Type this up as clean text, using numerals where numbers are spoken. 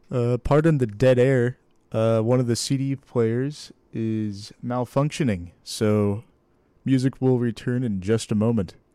Pardon the dead air. One of the CD players is malfunctioning, so music will return in just a moment.